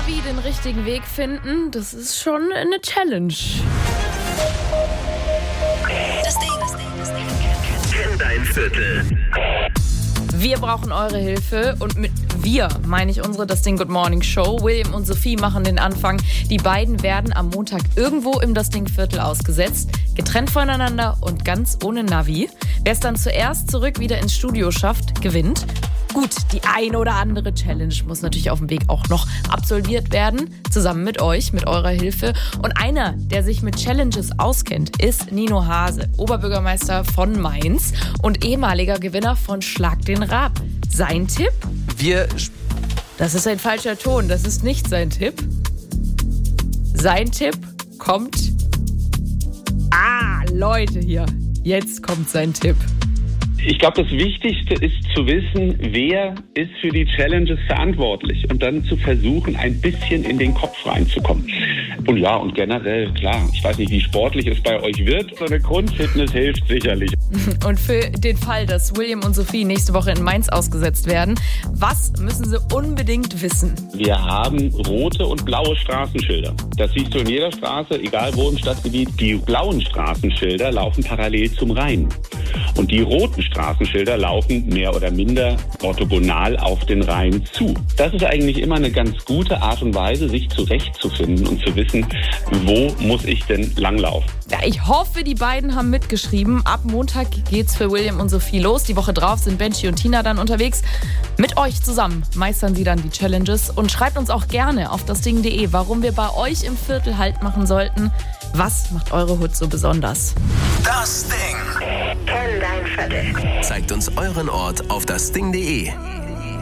Navi den richtigen Weg finden, das ist schon eine Challenge. Das Ding. Kenn dein Viertel. Wir brauchen eure Hilfe und mit wir meine ich unsere Das Ding Good Morning Show. William und Sophie machen den Anfang. Die beiden werden am Montag irgendwo im Das Ding Viertel ausgesetzt, getrennt voneinander und ganz ohne Navi. Wer es dann zuerst zurück wieder ins Studio schafft, gewinnt. Gut, die ein oder andere Challenge muss natürlich auf dem Weg auch noch absolviert werden, zusammen mit euch, mit eurer Hilfe. Und einer, der sich mit Challenges auskennt, ist Nino Hase, Oberbürgermeister von Mainz und ehemaliger Gewinner von Schlag den Raab. Sein Tipp? Das ist ein falscher Ton, das ist nicht sein Tipp. Sein Tipp kommt... Leute hier, jetzt kommt sein Tipp. Ich glaube, das Wichtigste ist zu wissen, wer ist für die Challenges verantwortlich und dann zu versuchen, ein bisschen in den Kopf reinzukommen. Und ja, und generell, klar, ich weiß nicht, wie sportlich es bei euch wird, so eine Grundfitness hilft sicherlich. Und für den Fall, dass William und Sophie nächste Woche in Mainz ausgesetzt werden, was müssen sie unbedingt wissen? Wir haben rote und blaue Straßenschilder. Das siehst du in jeder Straße, egal wo im Stadtgebiet. Die blauen Straßenschilder laufen parallel zum Rhein. Und die roten Straßenschilder laufen mehr oder minder orthogonal auf den Rhein zu. Das ist eigentlich immer eine ganz gute Art und Weise, sich zurechtzufinden und zu wissen, wo muss ich denn langlaufen. Ja, ich hoffe, die beiden haben mitgeschrieben. Ab Montag geht's für William und Sophie los. Die Woche drauf sind Benji und Tina dann unterwegs. Mit euch zusammen meistern sie dann die Challenges. Und schreibt uns auch gerne auf dasding.de, warum wir bei euch im Viertel Halt machen sollten. Was macht eure Hut so besonders? Das Ding. Kenn dein Viertel. Zeigt uns euren Ort auf dasding.de.